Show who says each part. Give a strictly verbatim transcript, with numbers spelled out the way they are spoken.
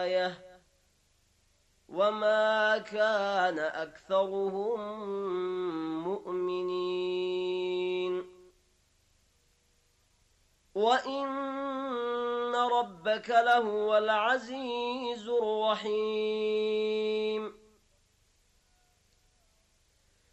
Speaker 1: آية وما كان أكثرهم مؤمنين وإن ربك لهو العزيز الرحيم